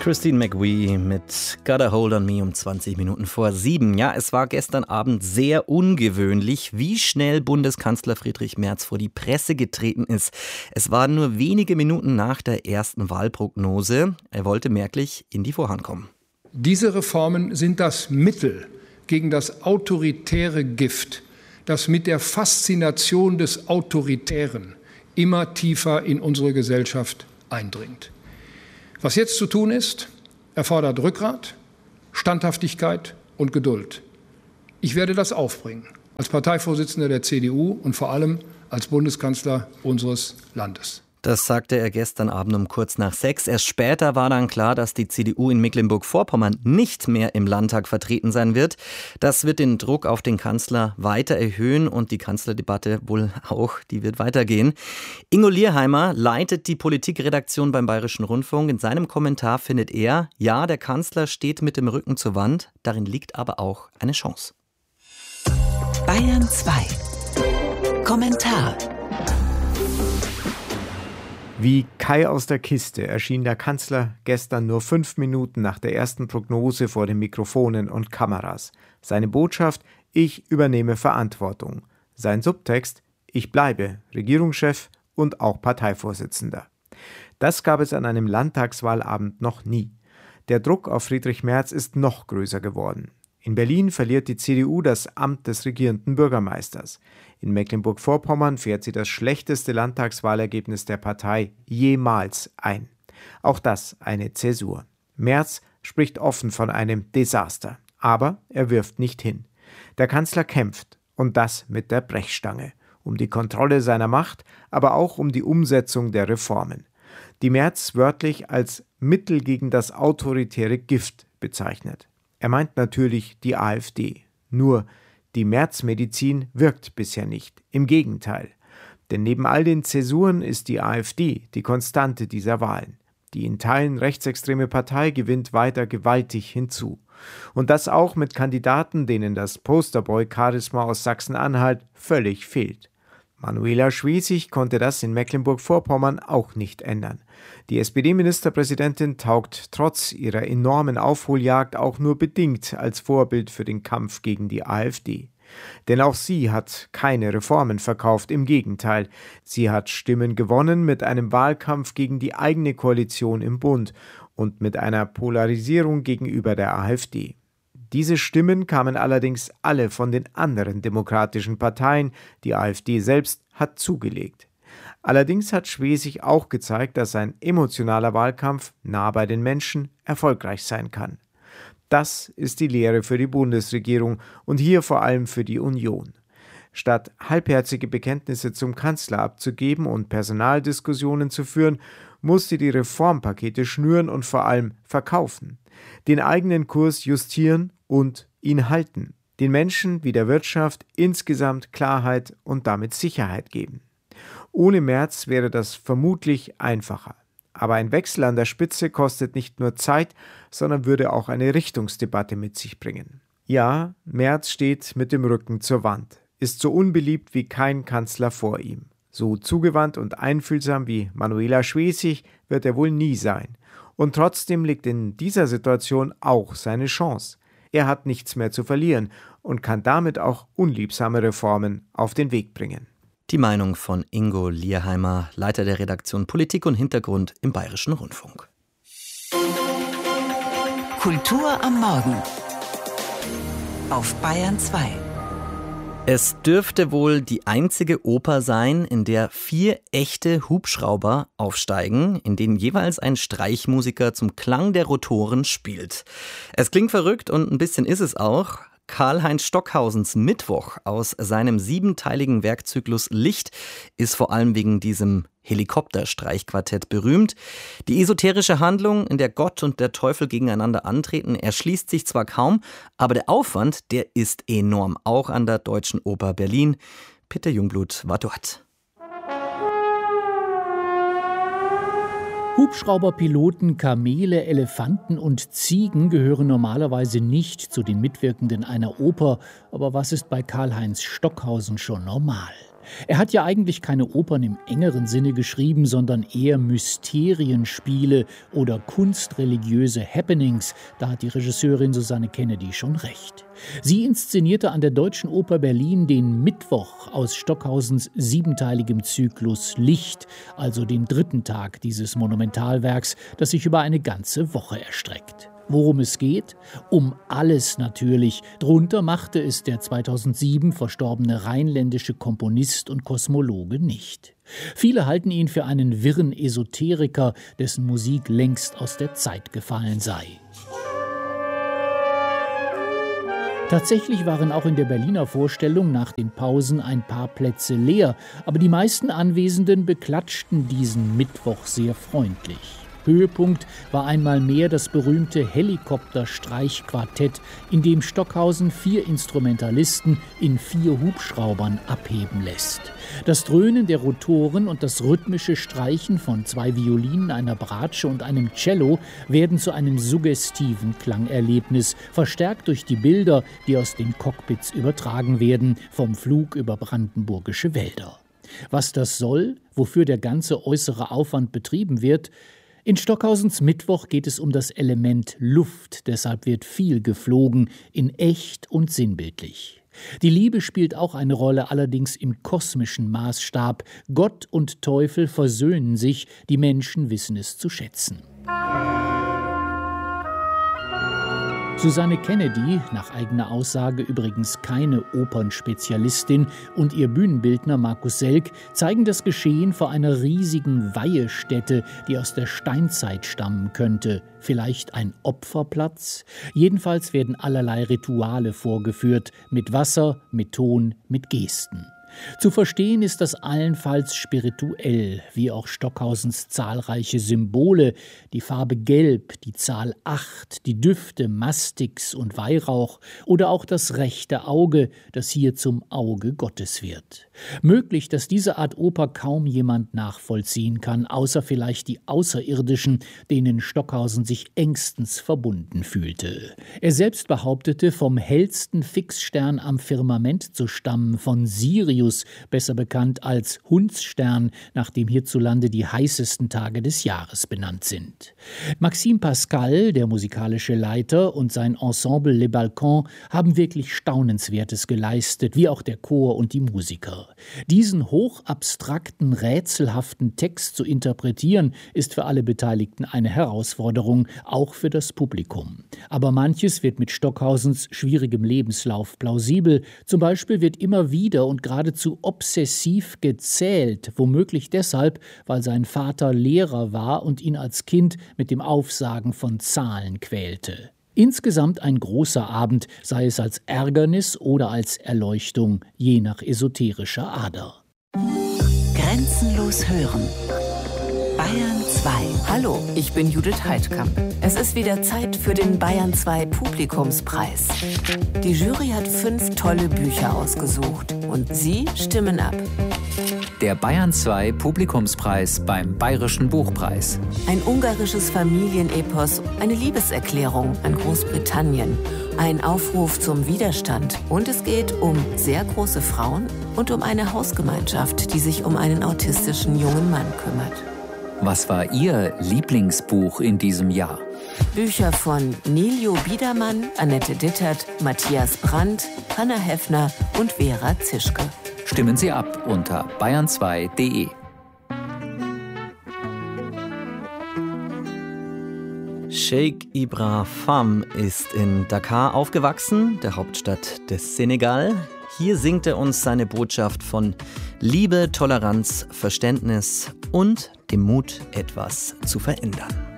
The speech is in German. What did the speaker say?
Christine McVie mit Got a Hold on Me um 20 Minuten vor 7. Ja, es war gestern Abend sehr ungewöhnlich, wie schnell Bundeskanzler Friedrich Merz vor die Presse getreten ist. Es waren nur wenige Minuten nach der ersten Wahlprognose. Er wollte merklich in die Vorhand kommen. Diese Reformen sind das Mittel gegen das autoritäre Gift, das mit der Faszination des Autoritären immer tiefer in unsere Gesellschaft eindringt. Was jetzt zu tun ist, erfordert Rückgrat, Standhaftigkeit und Geduld. Ich werde das aufbringen, als Parteivorsitzender der CDU und vor allem als Bundeskanzler unseres Landes. Das sagte er gestern Abend um kurz nach 6. Erst später war dann klar, dass die CDU in Mecklenburg-Vorpommern nicht mehr im Landtag vertreten sein wird. Das wird den Druck auf den Kanzler weiter erhöhen und die Kanzlerdebatte wohl auch, die wird weitergehen. Ingo Lierheimer leitet die Politikredaktion beim Bayerischen Rundfunk. In seinem Kommentar findet er, ja, der Kanzler steht mit dem Rücken zur Wand, darin liegt aber auch eine Chance. Bayern 2. Kommentar. Wie Kai aus der Kiste erschien der Kanzler gestern nur 5 Minuten nach der ersten Prognose vor den Mikrofonen und Kameras. Seine Botschaft: Ich übernehme Verantwortung. Sein Subtext: Ich bleibe Regierungschef und auch Parteivorsitzender. Das gab es an einem Landtagswahlabend noch nie. Der Druck auf Friedrich Merz ist noch größer geworden. In Berlin verliert die CDU das Amt des regierenden Bürgermeisters. In Mecklenburg-Vorpommern fährt sie das schlechteste Landtagswahlergebnis der Partei jemals ein. Auch das eine Zäsur. Merz spricht offen von einem Desaster. Aber er wirft nicht hin. Der Kanzler kämpft, und das mit der Brechstange. Um die Kontrolle seiner Macht, aber auch um die Umsetzung der Reformen. Die Merz wörtlich als Mittel gegen das autoritäre Gift bezeichnet. Er meint natürlich die AfD. Nur, die Merz-Medizin wirkt bisher nicht. Im Gegenteil. Denn neben all den Zäsuren ist die AfD die Konstante dieser Wahlen. Die in Teilen rechtsextreme Partei gewinnt weiter gewaltig hinzu. Und das auch mit Kandidaten, denen das Posterboy-Charisma aus Sachsen-Anhalt völlig fehlt. Manuela Schwesig konnte das in Mecklenburg-Vorpommern auch nicht ändern. Die SPD-Ministerpräsidentin taugt trotz ihrer enormen Aufholjagd auch nur bedingt als Vorbild für den Kampf gegen die AfD. Denn auch sie hat keine Reformen verkauft, im Gegenteil. Sie hat Stimmen gewonnen mit einem Wahlkampf gegen die eigene Koalition im Bund und mit einer Polarisierung gegenüber der AfD. Diese Stimmen kamen allerdings alle von den anderen demokratischen Parteien. Die AfD selbst hat zugelegt. Allerdings hat Schwesig auch gezeigt, dass ein emotionaler Wahlkampf nah bei den Menschen erfolgreich sein kann. Das ist die Lehre für die Bundesregierung und hier vor allem für die Union. Statt halbherzige Bekenntnisse zum Kanzler abzugeben und Personaldiskussionen zu führen, muss sie die Reformpakete schnüren und vor allem verkaufen. Den eigenen Kurs justieren und ihn halten. Den Menschen wie der Wirtschaft insgesamt Klarheit und damit Sicherheit geben. Ohne Merz wäre das vermutlich einfacher. Aber ein Wechsel an der Spitze kostet nicht nur Zeit, sondern würde auch eine Richtungsdebatte mit sich bringen. Ja, Merz steht mit dem Rücken zur Wand, ist so unbeliebt wie kein Kanzler vor ihm. So zugewandt und einfühlsam wie Manuela Schwesig wird er wohl nie sein. Und trotzdem liegt in dieser Situation auch seine Chance. Er hat nichts mehr zu verlieren und kann damit auch unliebsame Reformen auf den Weg bringen. Die Meinung von Ingo Lierheimer, Leiter der Redaktion Politik und Hintergrund im Bayerischen Rundfunk. Kultur am Morgen auf Bayern 2. Es dürfte wohl die einzige Oper sein, in der 4 echte Hubschrauber aufsteigen, in denen jeweils ein Streichmusiker zum Klang der Rotoren spielt. Es klingt verrückt und ein bisschen ist es auch. Karl-Heinz Stockhausens Mittwoch aus seinem 7-teiligen Werkzyklus Licht ist vor allem wegen diesem Helikopterstreichquartett berühmt. Die esoterische Handlung, in der Gott und der Teufel gegeneinander antreten, erschließt sich zwar kaum, aber der Aufwand, der ist enorm, auch an der Deutschen Oper Berlin. Peter Jungblut war dort. Hubschrauberpiloten, Kamele, Elefanten und Ziegen gehören normalerweise nicht zu den Mitwirkenden einer Oper. Aber was ist bei Karl-Heinz Stockhausen schon normal? Er hat ja eigentlich keine Opern im engeren Sinne geschrieben, sondern eher Mysterienspiele oder kunstreligiöse Happenings. Da hat die Regisseurin Susanne Kennedy schon recht. Sie inszenierte an der Deutschen Oper Berlin den Mittwoch aus Stockhausens 7-teiligem Zyklus Licht, also den 3. Tag dieses Monumentalwerks, das sich über eine ganze Woche erstreckt. Worum es geht? Um alles natürlich. Drunter machte es der 2007 verstorbene rheinländische Komponist und Kosmologe nicht. Viele halten ihn für einen wirren Esoteriker, dessen Musik längst aus der Zeit gefallen sei. Tatsächlich waren auch in der Berliner Vorstellung nach den Pausen ein paar Plätze leer, aber die meisten Anwesenden beklatschten diesen Mittwoch sehr freundlich. Höhepunkt war einmal mehr das berühmte Helikopterstreichquartett, in dem Stockhausen 4 Instrumentalisten in 4 Hubschraubern abheben lässt. Das Dröhnen der Rotoren und das rhythmische Streichen von 2 Violinen, einer Bratsche und einem Cello werden zu einem suggestiven Klangerlebnis, verstärkt durch die Bilder, die aus den Cockpits übertragen werden, vom Flug über brandenburgische Wälder. Was das soll, wofür der ganze äußere Aufwand betrieben wird? In Stockhausens Mittwoch geht es um das Element Luft, deshalb wird viel geflogen, in echt und sinnbildlich. Die Liebe spielt auch eine Rolle, allerdings im kosmischen Maßstab. Gott und Teufel versöhnen sich, die Menschen wissen es zu schätzen. Susanne Kennedy, nach eigener Aussage übrigens keine Opernspezialistin, und ihr Bühnenbildner Markus Selk zeigen das Geschehen vor einer riesigen Weihestätte, die aus der Steinzeit stammen könnte. Vielleicht ein Opferplatz? Jedenfalls werden allerlei Rituale vorgeführt, mit Wasser, mit Ton, mit Gesten. Zu verstehen ist das allenfalls spirituell, wie auch Stockhausens zahlreiche Symbole, die Farbe Gelb, die Zahl 8, die Düfte Mastix und Weihrauch oder auch das rechte Auge, das hier zum Auge Gottes wird. Möglich, dass diese Art Oper kaum jemand nachvollziehen kann, außer vielleicht die Außerirdischen, denen Stockhausen sich engstens verbunden fühlte. Er selbst behauptete, vom hellsten Fixstern am Firmament zu stammen, von Sirius, besser bekannt als Hundsstern, nach dem hierzulande die heißesten Tage des Jahres benannt sind. Maxime Pascal, der musikalische Leiter, und sein Ensemble Les Balcons haben wirklich Staunenswertes geleistet, wie auch der Chor und die Musiker. Diesen hochabstrakten, rätselhaften Text zu interpretieren, ist für alle Beteiligten eine Herausforderung, auch für das Publikum. Aber manches wird mit Stockhausens schwierigem Lebenslauf plausibel. Zum Beispiel wird immer wieder und geradezu obsessiv gezählt, womöglich deshalb, weil sein Vater Lehrer war und ihn als Kind mit dem Aufsagen von Zahlen quälte. Insgesamt ein großer Abend, sei es als Ärgernis oder als Erleuchtung, je nach esoterischer Ader. Grenzenlos hören. Bayern 2. Hallo, ich bin Judith Heidkamp. Es ist wieder Zeit für den Bayern 2 Publikumspreis. Die Jury hat 5 tolle Bücher ausgesucht und Sie stimmen ab. Der Bayern 2 Publikumspreis beim Bayerischen Buchpreis. Ein ungarisches Familienepos, eine Liebeserklärung an Großbritannien, ein Aufruf zum Widerstand und es geht um sehr große Frauen und um eine Hausgemeinschaft, die sich um einen autistischen jungen Mann kümmert. Was war Ihr Lieblingsbuch in diesem Jahr? Bücher von Nilio Biedermann, Annette Dittert, Matthias Brandt, Hanna Heffner und Vera Zischke. Stimmen Sie ab unter bayern2.de. Cheikh Ibra Fam ist in Dakar aufgewachsen, der Hauptstadt des Senegal. Hier singt er uns seine Botschaft von Liebe, Toleranz, Verständnis und dem Mut, etwas zu verändern.